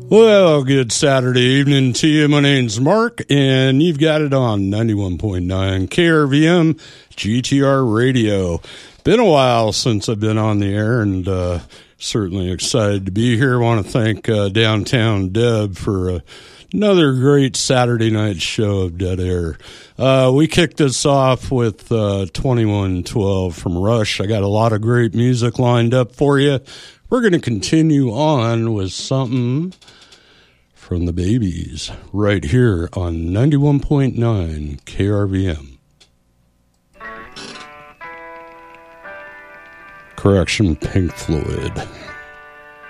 Well, good Saturday evening to you. My name's Mark, and you've got it on 91.9 KRVM GTR Radio. Been a while since I've been on the air, and certainly excited to be here. I want to thank Downtown Deb for another great Saturday night show of Dead Air. We kicked this off with 2112 from Rush. I got a lot of great music lined up for you. We're going to continue on with something from the Babies right here on 91.9 KRVM. Correction, Pink Floyd.